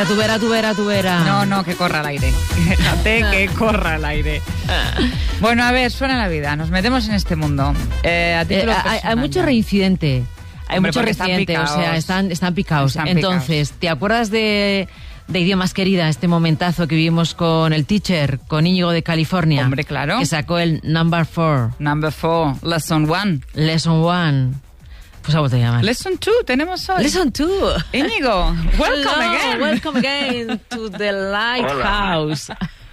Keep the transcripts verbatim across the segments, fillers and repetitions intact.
a tu vera, a tu vera, a tu vera. No, no, que corra al aire. Déjate que corra al aire. Bueno, a ver, suena la vida. Nos metemos en este mundo. Eh, a título Eh, hay, personal, hay mucho ¿no? reincidente. Hay Hombre, mucho porque están reincidente, o sea, picaos. están, están picaos. Están Entonces, picaos. ¿te acuerdas de, de Idiomas Querida, este momentazo que vivimos con el teacher, con Íñigo de California? Hombre, claro. Que sacó el number four, Number four, lesson one. lesson one. Pues a vuelto a llamar. Lesson two, tenemos hoy. Lesson two. Íñigo, welcome Hello, again. welcome again to the Lighthouse.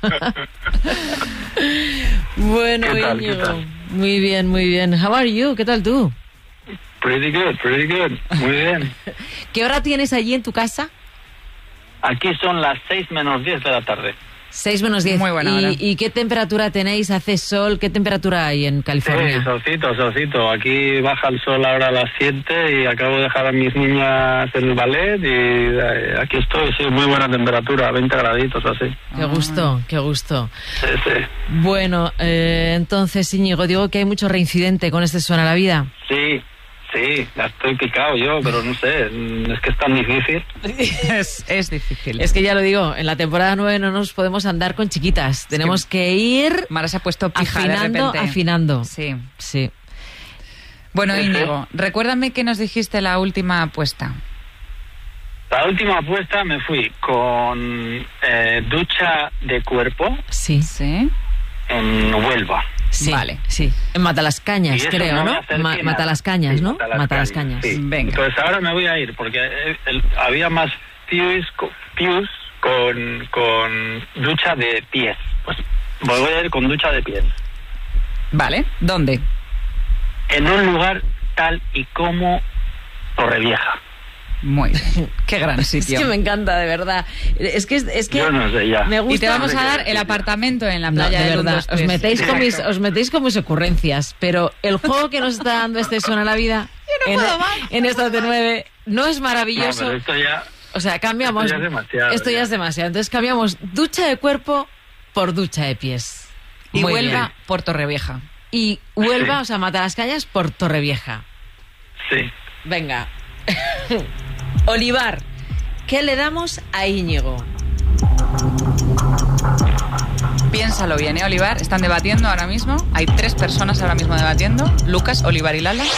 Bueno, ¿Qué tal, Íñigo. qué tal? Muy bien, muy bien. How are you? ¿Qué tal tú? Pretty good, pretty good. Muy bien. ¿Qué hora tienes allí en tu casa? Aquí son las seis menos diez de la tarde. Seis menos diez. Muy buena ¿Y, hora. ¿Y qué temperatura tenéis? ¿Hace sol? ¿Qué temperatura hay en Sí, California? solcito, solcito. Aquí baja el sol ahora a las siete y acabo de dejar a mis niñas en el ballet y eh, aquí estoy, sí, muy buena temperatura, veinte graditos así. Qué gusto, qué gusto. Sí, sí. Bueno, eh, entonces, Íñigo, digo que hay mucho reincidente con este Suena la Vida. Sí, sí, ya estoy picado yo, pero no sé, mm, es que es tan difícil. Es, es difícil. Es que ya lo digo, en la temporada nueve no nos podemos andar con chiquitas. Tenemos que ir Mara se ha puesto pija de afinando, repente. afinando. Sí. Sí. Bueno, Sí, sí. Íñigo, recuérdame que nos dijiste la última apuesta. La última apuesta me fui con eh, ducha de cuerpo Sí. Sí. en Huelva. Sí, Vale. sí. En Matalascañas, Y eso creo, me voy ¿no? a hacer Ma- final. Matalascañas, Sí, ¿no? Matalascañas, Matalascañas. sí. Venga. Entonces ahora me voy a ir porque eh, el- había más views, co- views con, con ducha de pies. Pues me voy a ir con ducha de pies. Vale, ¿dónde? En un lugar tal y como Torrevieja. Muy bien. Qué gran Es sitio. que me encanta, de verdad. Es que, es que Yo no sé ya. me gusta. Y te vamos a No sé dar qué el decir. apartamento en la No, playa de del verdad, uno, dos, os tres. metéis, con mis, Exacto. os metéis con mis ocurrencias, pero el juego que nos está dando este Suena la Vida no en, puedo más, en esta T nueve no es No, maravilloso. pero esto ya... O sea, cambiamos. Esto ya es demasiado, Esto ya ya. es demasiado. Entonces cambiamos ducha de cuerpo por ducha de pies. Y Muy Huelva bien. por Torrevieja. Y Huelva, Sí. o sea, Matalascañas por Torrevieja. Sí. Venga. Olivar, ¿qué le damos a Íñigo? Piénsalo bien, ¿eh, Olivar? Están debatiendo ahora mismo. Hay tres personas ahora mismo debatiendo. Lucas, Olivar y Lala.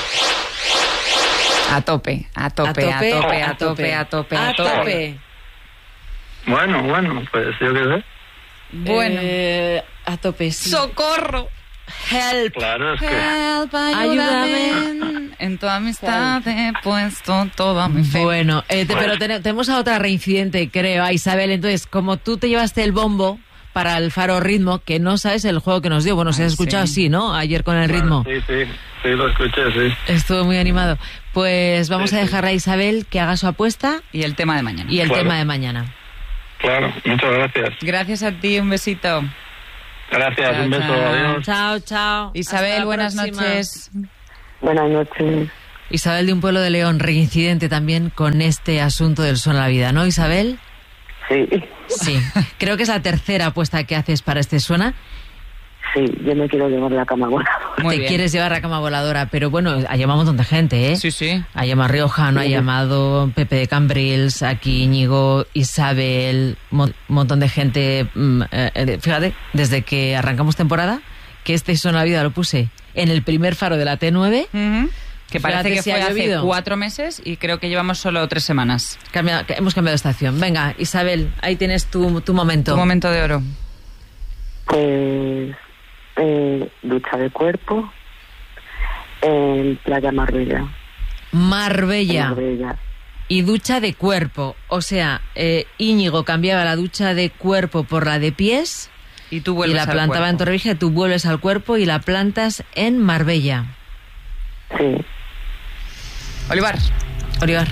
A tope, a tope, a tope, a tope, a tope, a tope. Bueno, bueno, pues yo qué sé. Bueno. Eh, a tope, sí. ¡Socorro! Help. Claro, es que... Help, Ayúdame. ayúdame. En tu amistad he puesto toda mi fe. Bueno, eh, te- pero ten- tenemos a otra reincidente, creo, a Isabel. Entonces, como tú te llevaste el bombo para el Faro Ritmo, que no sabes el juego que nos dio. Bueno, si Ay, has escuchado, sí. sí, ¿no? Ayer con el ritmo. Sí, sí, sí, lo escuché, sí. Estuvo muy animado. Pues vamos Sí, a sí. dejar a Isabel que haga su apuesta Y el tema de mañana. y el Claro. tema de mañana. Claro, muchas gracias. Gracias a ti, un besito. Gracias, Chao, un beso, chao. adiós. Chao, chao. Isabel, Hasta la buenas próxima. noches. Buenas noches. Isabel de un pueblo de León, reincidente también con este asunto del Suena la Vida, ¿no, Isabel? Sí, Sí. Creo que es la tercera apuesta que haces para este Suena. sí, yo me quiero llevar la cama voladora. Muy Te bien. quieres llevar a cama voladora, pero bueno, ha llamado un montón de gente, ¿eh? Sí, sí. Ha llamado Riojano, ha llamado Pepe de Cambrils, aquí Íñigo, Isabel, un montón de gente. mm, eh, eh, fíjate, desde que arrancamos temporada, que este Suena la Vida lo puse en el primer faro de la T nueve. Ujú. Que parece Fíjate que si fue ha hace llovido. cuatro meses y creo que llevamos solo tres semanas. Cambia- que hemos cambiado de estación. Venga, Isabel, ahí tienes tu, tu momento. Tu momento de oro. Pues eh, ducha de cuerpo en Playa Marbella. Marbella. Marbella. Y ducha de cuerpo. O sea, eh, Íñigo cambiaba la ducha de cuerpo por la de pies Y tú y vuelves la al plantaba en cuerpo. Torrevieja, tú vuelves al cuerpo y la plantas en Marbella. Sí. Olivar. Olivar.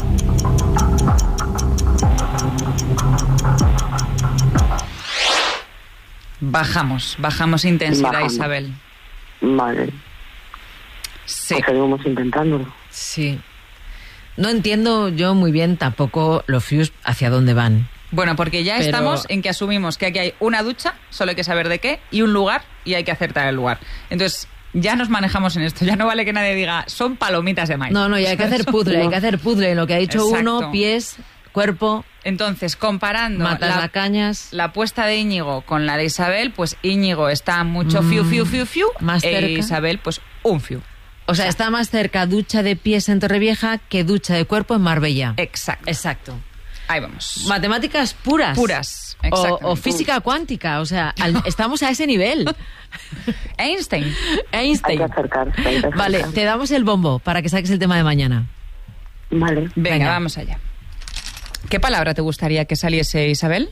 Bajamos, bajamos intensidad, Bajamos. Isabel. Vale. Sí. Pues seguimos intentándolo. Sí. No entiendo yo muy bien tampoco los Fuse hacia dónde van. Bueno, porque ya Pero- estamos en que asumimos que aquí hay una ducha, solo hay que saber de qué, y un lugar, y hay que acertar el lugar. Entonces, ya nos manejamos en esto. Ya no vale que nadie diga, son palomitas de maíz. No, no, y hay que hacer puzzle, hay que hacer puzzle. En lo que ha dicho Exacto. uno, pies, cuerpo, Entonces, comparando matas la, las cañas. la apuesta de Íñigo con la de Isabel, pues Íñigo está mucho fiu, fiu, fiu, fiu, más e cerca. Isabel, pues un fiu. O sea, está más cerca ducha de pies en Torrevieja que ducha de cuerpo en Marbella. Exacto. Exacto. Ahí vamos. Matemáticas puras. Puras, O, exactamente. o física cuántica, o sea, al- estamos a ese nivel. Einstein. Hay Einstein. que acercarse. hay que Vale, acercarse. te damos el bombo para que saques el tema de mañana. Vale. Venga, Venga. vamos allá. ¿Qué palabra te gustaría que saliese, Isabel?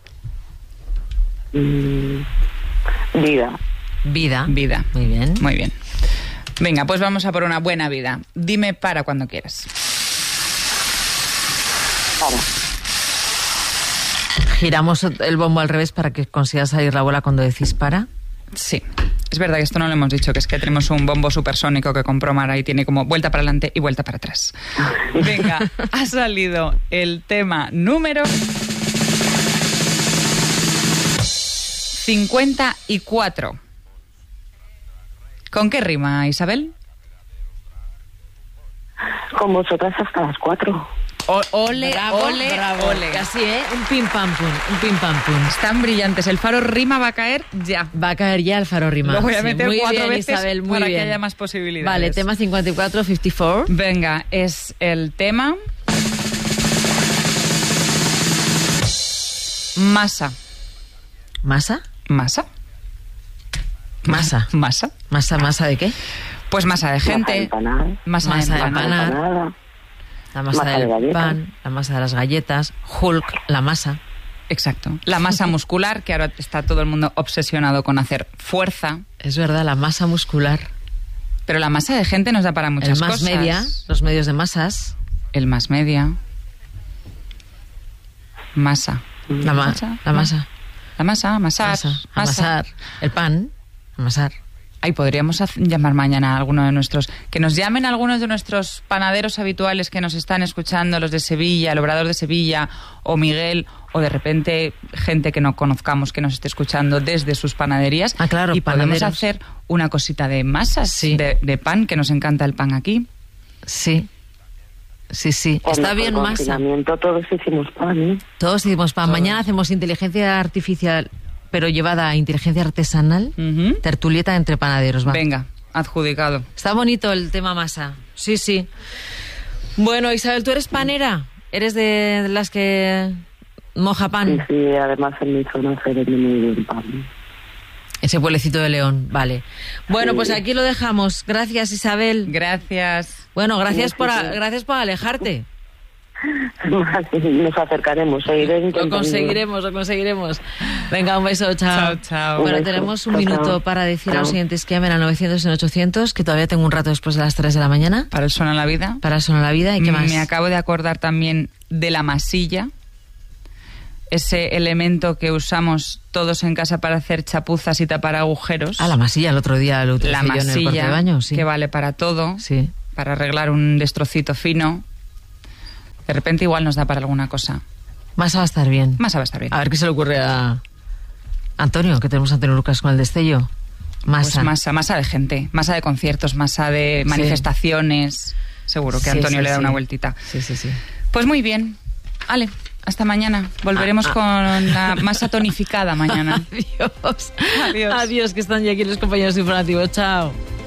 Mm, vida. Vida. Vida. Muy bien. Muy bien. Venga, pues vamos a por una buena vida. Dime para cuando quieras. Para. Giramos el bombo al revés para que consigas salir la bola cuando decís para. Sí. Es verdad que esto no lo hemos dicho, que es que tenemos un bombo supersónico que compró Mara y tiene como vuelta para adelante y vuelta para atrás. Venga, ha salido el tema número cincuenta y cuatro. ¿Con qué rima, Isabel? Con vosotras hasta las cuatro. O- ole, Bravo, ole, bravo. ole. Casi, ¿eh? Un pim pam pum, un pim pam pum. Están brillantes. El faro rima va a caer ya. Va a caer ya el faro rima. Lo voy a Sí, meter muy cuatro bien, veces Isabel, muy para bien. que haya más posibilidades. Vale, tema cincuenta y cuatro, cincuenta y cuatro. Venga, es el tema... Masa. ¿Masa? ¿Masa? Masa. ¿Masa? ¿Masa, masa de qué? Pues masa de Masa de gente. empanada. Masa, Masa de de empanada. empanada. Empanada. La masa, Masa de del galletas. pan, la masa de las galletas, Hulk, la masa. Exacto. La masa muscular, que ahora está todo el mundo obsesionado con hacer fuerza. Es verdad, la masa muscular. Pero la masa de gente nos da para muchas El más cosas. media, los medios de masas. El más media. Masa. La, ma- Masa. la masa. La masa, amasar. Masa, masa. amasar. El pan, amasar. Ay, podríamos haz- llamar mañana a alguno de nuestros... Que nos llamen algunos de nuestros panaderos habituales que nos están escuchando, los de Sevilla, el Obrador de Sevilla, o Miguel, o de repente gente que no conozcamos que nos esté escuchando desde sus panaderías. Ah, claro, y podemos panaderos. hacer una cosita de masas, Sí. de, de pan, que nos encanta el pan aquí. Sí. Sí, sí. Cuando Está fue bien el masa. confinamiento todos hicimos pan, ¿eh? Todos hicimos pan. Todos. Mañana hacemos inteligencia artificial, pero llevada a inteligencia artesanal. Ujú. Tertulieta entre panaderos. Va. Venga, adjudicado. Está bonito el tema masa. Sí, sí. Bueno, Isabel, ¿tú eres panera? ¿Eres de las que moja Sí, pan? sí, además en mi zona se vende muy bien pan. Ese pueblecito de León, vale. Bueno, Sí. pues aquí lo dejamos. Gracias, Isabel. Gracias. Bueno, gracias Sí, por, sí, a- sí. gracias por alejarte. Nos acercaremos, seguiré Lo intentando. conseguiremos, lo conseguiremos. Venga, un beso, chao. Chao, chao. Bueno, Un beso. tenemos un Chao, minuto chao. para decir a los Chao. siguientes que llamen al novecientos en ochocientos, que todavía tengo un rato después de las tres de la mañana Para el Suena la Vida. para Sonar la Vida. ¿Y qué más? Me acabo de acordar también de la masilla, ese elemento que usamos todos en casa para hacer chapuzas y tapar agujeros. Ah, la masilla, el otro día lo utilicé La yo en el cuarto masilla, de baño, sí. que vale para todo, Sí. para arreglar un destrocito fino. De repente igual nos da para alguna cosa. Masa va a estar bien. Masa va a estar bien. A ver qué se le ocurre a Antonio, que tenemos a Antonio Lucas con el destello. Masa. Pues masa, masa de gente, masa de conciertos, masa de Sí. manifestaciones. Seguro que Sí, Antonio sí, le da sí. una vueltita. Sí, sí, sí. Pues muy bien. Ale, hasta mañana. Volveremos Ah, ah. con la masa tonificada mañana. Adiós. Adiós. Adiós, que están ya aquí los compañeros informativos. Chao.